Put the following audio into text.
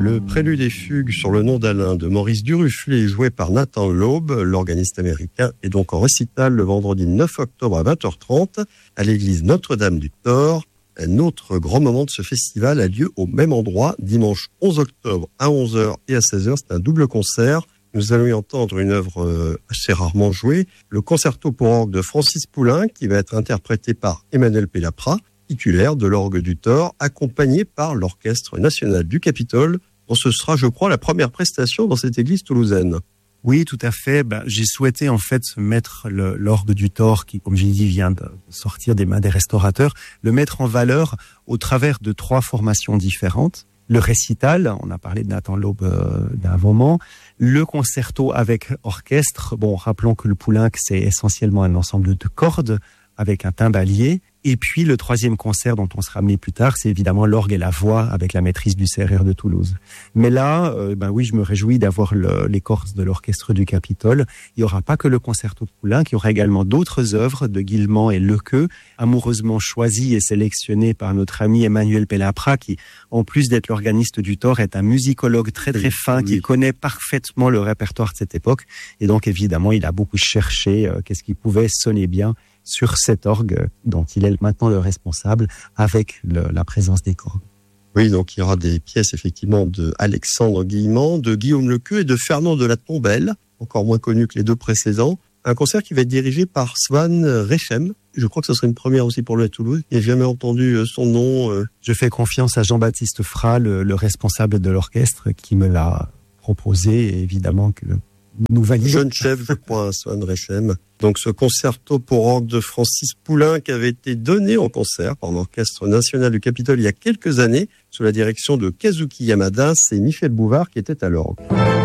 Le prélude et fugue sur le nom d'Alain de Maurice Duruflé, joué par Nathan Laube, l'organiste américain, est donc en récital le vendredi 9 octobre à 20h30 à l'église Notre-Dame du Thor. Un autre grand moment de ce festival a lieu au même endroit, dimanche 11 octobre à 11h et à 16h. C'est un double concert. Nous allons y entendre une œuvre assez rarement jouée, le concerto pour orgue de Francis Poulenc, qui va être interprété par Emmanuel Pellaprat, titulaire de l'orgue du Thor, accompagné par l'Orchestre national du Capitole, dont ce sera, je crois, la première prestation dans cette église toulousaine. Oui, tout à fait. J'ai souhaité en fait mettre l'orgue du Thor, qui, comme j'ai dit, vient de sortir des mains des restaurateurs, le mettre en valeur au travers de 3 formations différentes. Le récital, on a parlé de Nathan Laube d'un moment, le concerto avec orchestre. Bon, rappelons que le Poulenc, c'est essentiellement un ensemble de cordes avec un timbalier. Et puis le 3e concert dont on sera amené plus tard, c'est évidemment l'orgue et la voix avec la maîtrise du CRR de Toulouse. Mais là, oui, je me réjouis d'avoir les cordes de l'orchestre du Capitole. Il n'y aura pas que le concerto Poulenc, il y aura également d'autres œuvres de Guillemant et Lequeux, amoureusement choisies et sélectionnées par notre ami Emmanuel Pellaprat, qui, en plus d'être l'organiste du Thor, est un musicologue très très fin, qui connaît parfaitement le répertoire de cette époque. Et donc évidemment, il a beaucoup cherché qu'est-ce qui pouvait sonner bien sur cet orgue dont il est maintenant le responsable, avec la présence des cordes. Oui, donc il y aura des pièces effectivement de Alexandre Guillemant, de Guillaume Lequeux et de Fernand de la Tombelle, encore moins connu que les 2 précédents. Un concert qui va être dirigé par Swan Rechem. Je crois que ce serait une première aussi pour lui à Toulouse. Il n'a jamais entendu son nom. Je fais confiance à Jean-Baptiste Fra, le responsable de l'orchestre, qui me l'a proposé, et évidemment que nous validons. Jeune chef, je crois, Swan Rechem. Donc ce concerto pour orgue de Francis Poulenc avait été donné en concert par l'Orchestre national du Capitole il y a quelques années, sous la direction de Kazuki Yamada. C'est Michel Bouvard qui était à l'orgue.